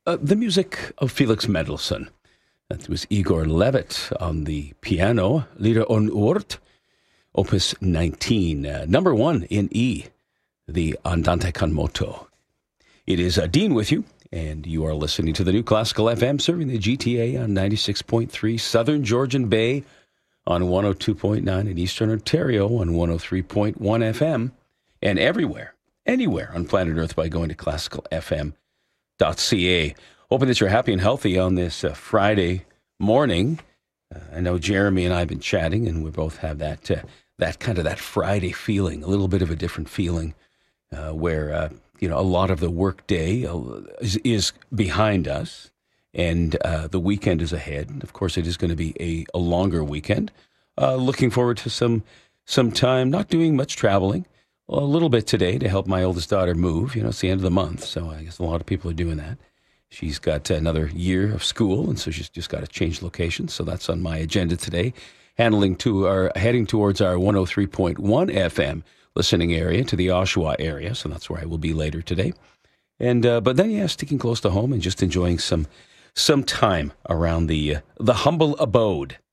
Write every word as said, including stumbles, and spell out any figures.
Uh, the music of Felix Mendelssohn. That was Igor Levit on the piano, Lieder on Urt, Opus nineteen, uh, number one in E, the Andante con moto. It is uh, Dean with you, and you are listening to the New Classical F M, serving the G T A on ninety-six point three, Southern Georgian Bay on one oh two point nine, and Eastern Ontario on one oh three point one F M, and everywhere, anywhere on planet Earth by going to classical f m dot c a. Hoping that you're happy and healthy on this uh, Friday morning. Uh, I know Jeremy and I have been chatting, and we both have that uh, that kind of that Friday feeling, a little bit of a different feeling, uh, where uh, you know a lot of the work day uh, is, is behind us, and uh, the weekend is ahead. And of course, it is going to be a, a longer weekend. Uh, looking forward to some some time, not doing much traveling. A little bit today to help my oldest daughter move. You know, it's the end of the month, so I guess a lot of people are doing that. She's got another year of school, and so she's just got to change locations. So that's on my agenda today. Handling to our heading towards our one oh three point one F M listening area to the Oshawa area. So that's where I will be later today. And uh, but then yeah, sticking close to home and just enjoying some some time around the uh, the humble abode